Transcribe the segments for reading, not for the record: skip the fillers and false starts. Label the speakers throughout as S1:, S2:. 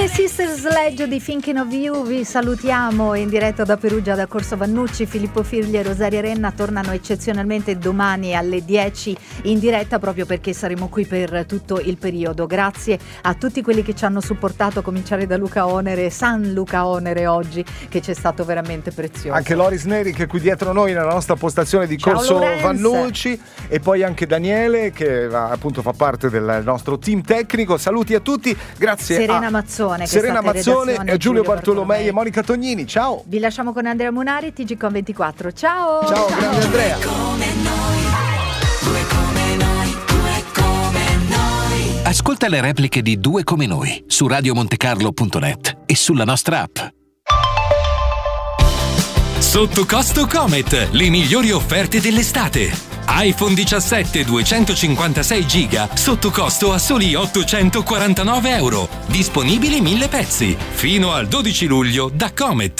S1: Le Sister Sledge di Thinking of You vi salutiamo in diretta da Perugia, da Corso Vannucci. Filippo Firli e Rosaria Renna tornano eccezionalmente domani alle 10 in diretta, proprio perché saremo qui per tutto il periodo. Grazie a tutti quelli che ci hanno supportato, a cominciare da Luca Onere, San Luca Onere oggi, che ci è stato veramente prezioso.
S2: Anche Loris Neri, che è qui dietro noi nella nostra postazione di Corso Vannucci, e poi anche Daniele, che appunto fa parte del nostro team tecnico. Saluti a tutti, grazie
S1: Serena
S2: a
S1: Mazzone,
S2: e Giulio Bartolomei e Monica Tognini. Ciao.
S1: Vi lasciamo con Andrea Munari, TGcom24. Ciao.
S2: Ciao, grande Andrea.
S3: Ascolta le repliche di Due come noi su radiomontecarlo.net e sulla nostra app.
S4: Sotto costo Comet, le migliori offerte dell'estate. iPhone 17 256 giga sotto costo a soli €849. Disponibili 1000 pezzi. Fino al 12 luglio da Comet.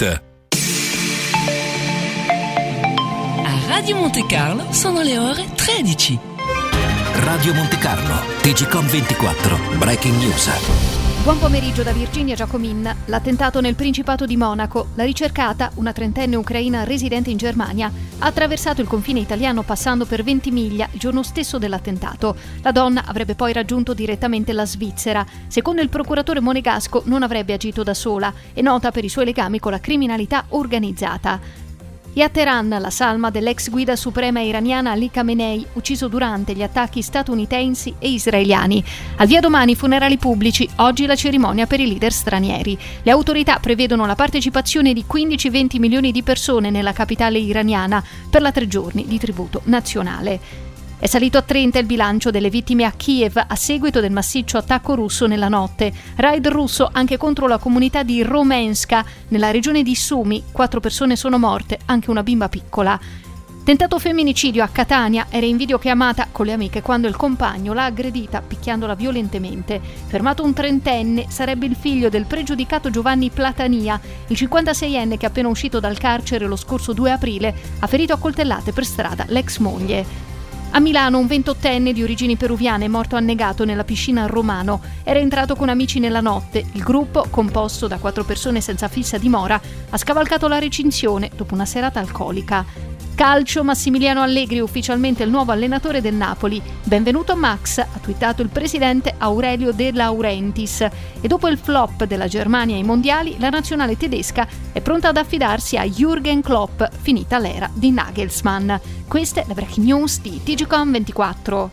S5: A Radio Monte Carlo sono le ore 13.
S3: Radio Monte Carlo, TGcom24, Breaking News.
S6: Buon pomeriggio da Virginia Giacomin. L'attentato nel Principato di Monaco. La ricercata, una trentenne ucraina residente in Germania, ha attraversato il confine italiano passando per Ventimiglia il giorno stesso dell'attentato. La donna avrebbe poi raggiunto direttamente la Svizzera. Secondo il procuratore monegasco non avrebbe agito da sola. È nota per i suoi legami con la criminalità organizzata. E a Teheran, la salma dell'ex guida suprema iraniana Ali Khamenei, ucciso durante gli attacchi statunitensi e israeliani. Al via domani funerali pubblici, oggi la cerimonia per i leader stranieri. Le autorità prevedono la partecipazione di 15-20 milioni di persone nella capitale iraniana per la 3 giorni di tributo nazionale. È salito a 30 il bilancio delle vittime a Kiev a seguito del massiccio attacco russo nella notte. Raid russo anche contro la comunità di Romenska, nella regione di Sumi. 4 persone sono morte, anche una bimba piccola. Tentato femminicidio a Catania, era in videochiamata con le amiche quando il compagno l'ha aggredita picchiandola violentemente. Fermato un trentenne, sarebbe il figlio del pregiudicato Giovanni Platania. Il 56enne, che è appena uscito dal carcere lo scorso 2 aprile, ha ferito a coltellate per strada l'ex moglie. A Milano un 28enne di origini peruviane è morto annegato nella piscina a Romano. Era entrato con amici nella notte. Il gruppo, composto da 4 persone senza fissa dimora, ha scavalcato la recinzione dopo una serata alcolica. Calcio, Massimiliano Allegri ufficialmente il nuovo allenatore del Napoli. Benvenuto Max, ha twittato il presidente Aurelio De Laurentiis. E dopo il flop della Germania ai mondiali, la nazionale tedesca è pronta ad affidarsi a Jürgen Klopp, finita l'era di Nagelsmann. Queste le breaking news di TGcom24.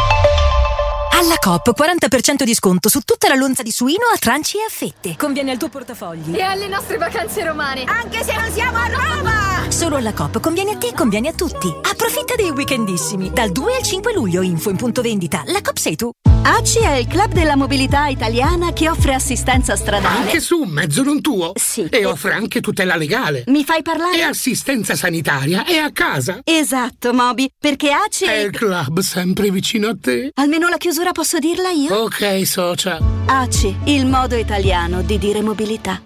S7: Alla Coop 40% di sconto su tutta la lonza di suino a tranci e a fette. Conviene al tuo portafogli
S6: E alle nostre vacanze romane.
S7: anche se non siamo a Roma. Solo alla Coop conviene a te, conviene a tutti. Approfitta dei weekendissimi dal 2 al 5 luglio. Info in punto vendita. La Coop sei tu.
S8: ACI è il club della mobilità italiana che offre assistenza stradale.
S9: Anche su un mezzo non tuo?
S8: Sì.
S9: E offre anche tutela legale.
S8: Mi fai parlare?
S9: E assistenza sanitaria è a casa.
S8: Esatto, Moby, perché ACI
S9: È il club sempre vicino a te.
S8: Almeno la chiusura posso dirla io?
S9: Ok, socia.
S8: ACI, il modo italiano di dire mobilità.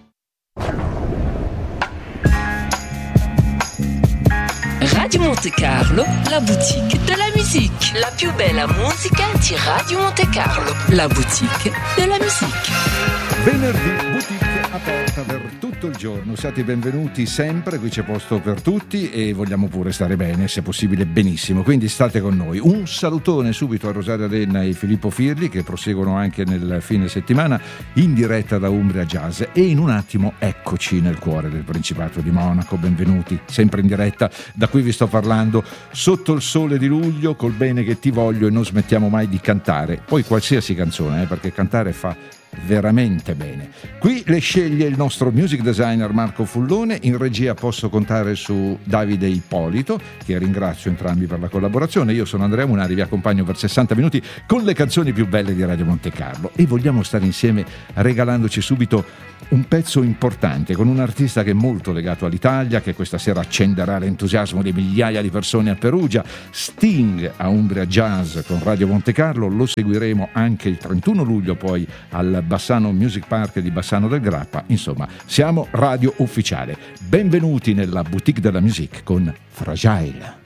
S5: Radio Monte Carlo, la boutique de la musique. La più bella musica di Radio Monte Carlo. La boutique de la musique.
S10: Venerdì, boutique aperta per tutto il giorno. Siate benvenuti sempre, qui c'è posto per tutti e vogliamo pure stare bene, se possibile benissimo, quindi state con noi. Un salutone subito a Rosaria Renna e Filippo Firli, che proseguono anche nel fine settimana in diretta da Umbria Jazz, e in un attimo eccoci nel cuore del Principato di Monaco. Benvenuti, sempre in diretta da qui vi sto parlando, sotto il sole di luglio, col bene che ti voglio, e non smettiamo mai di cantare, poi qualsiasi canzone, perché cantare fa veramente bene. Qui le sceglie il nostro music designer Marco Fullone, in regia posso contare su Davide Ippolito, che ringrazio entrambi per la collaborazione. Io sono Andrea Munari, vi accompagno per 60 minuti con le canzoni più belle di Radio Monte Carlo, e vogliamo stare insieme regalandoci subito un pezzo importante con un artista che è molto legato all'Italia, che questa sera accenderà l'entusiasmo di migliaia di persone a Perugia. Sting a Umbria Jazz con Radio Monte Carlo, lo seguiremo anche il 31 luglio poi al Bassano Music Park di Bassano del Grappa. Insomma, siamo radio ufficiale. Benvenuti nella boutique della musique con Fragile.